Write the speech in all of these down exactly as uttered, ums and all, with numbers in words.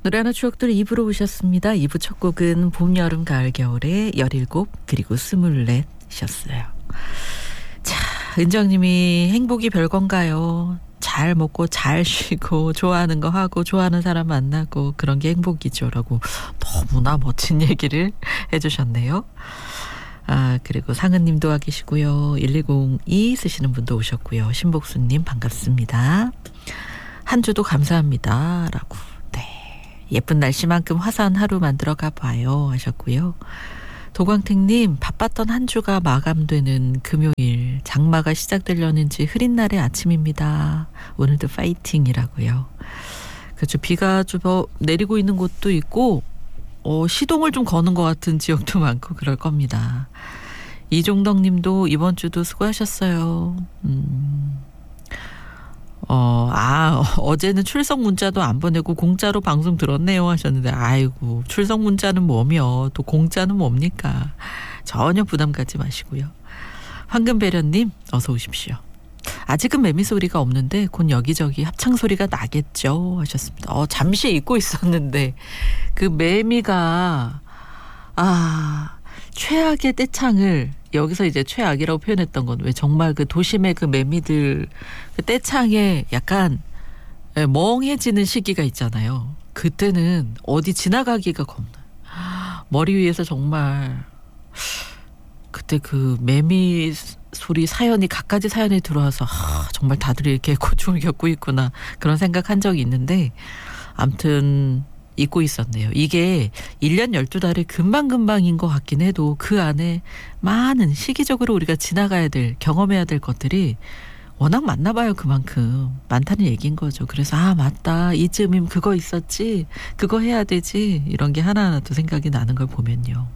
노래 하나 추억들 이 부로 오셨습니다. 이 부 첫 곡은 봄, 여름, 가을, 겨울에 열일곱 그리고 스물넷이셨어요. 자, 은정님이 행복이 별건가요? 잘 먹고 잘 쉬고 좋아하는 거 하고 좋아하는 사람 만나고 그런 게 행복이죠 라고 너무나 멋진 얘기를 해주셨네요. 아, 그리고 상은님도 와 계시고요. 일이공이 쓰시는 분도 오셨고요. 신복수님 반갑습니다. 한 주도 감사합니다 라고. 예쁜 날씨만큼 화사한 하루 만들어 가봐요 하셨고요. 도광택님, 바빴던 한 주가 마감되는 금요일, 장마가 시작되려는지 흐린 날의 아침입니다. 오늘도 파이팅이라고요. 그렇죠. 비가 좀 내리고 있는 곳도 있고 어, 시동을 좀 거는 것 같은 지역도 많고 그럴 겁니다. 이종덕님도 이번 주도 수고하셨어요. 음... 어, 아, 어제는 출석 문자도 안 보내고 공짜로 방송 들었네요 하셨는데, 아이고, 출석 문자는 뭐며, 또 공짜는 뭡니까? 전혀 부담 갖지 마시고요. 황금배련님, 어서 오십시오. 아직은 매미 소리가 없는데, 곧 여기저기 합창 소리가 나겠죠? 하셨습니다. 어, 잠시 잊고 있었는데, 그 매미가, 아, 최악의 떼창을 여기서 이제 최악이라고 표현했던 건 왜 정말 그 도심의 그 매미들 그 떼창에 약간 멍해지는 시기가 있잖아요. 그때는 어디 지나가기가 겁나요. 머리 위에서 정말 그때 그 매미 소리 사연이 갖가지 사연이 들어와서 아, 정말 다들 이렇게 고충을 겪고 있구나 그런 생각한 적이 있는데 아무튼 잊고 있었네요. 이게 일 년 열두 달이 금방금방인 것 같긴 해도 그 안에 많은 시기적으로 우리가 지나가야 될, 경험해야 될 것들이 워낙 많나 봐요. 그만큼. 많다는 얘기인 거죠. 그래서 아 맞다. 이쯤이면 그거 있었지. 그거 해야 되지. 이런 게 하나하나 또 생각이 나는 걸 보면요.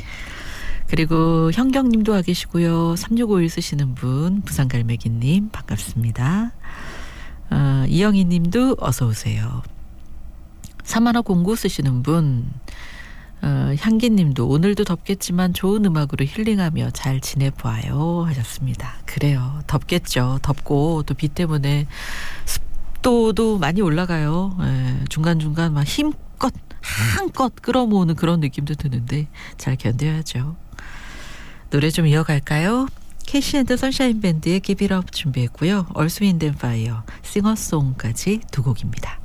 그리고 현경님도 와 계시고요. 삼육오일 쓰시는 분 부산갈매기님 반갑습니다. 어, 이영희님도 어서 오세요. 사만화공구 쓰시는 분 어, 향기님도 오늘도 덥겠지만 좋은 음악으로 힐링하며 잘 지내보아요 하셨습니다. 그래요. 덥겠죠. 덥고 또 비 때문에 습도도 많이 올라가요. 예, 중간중간 막 힘껏 한껏 끌어모으는 그런 느낌도 드는데 잘 견뎌야죠. 노래 좀 이어갈까요? 캐시 앤드 선샤인 밴드의 Give It Up 준비했고요. 얼스 윈드 앤 파이어 싱어송까지 두 곡입니다.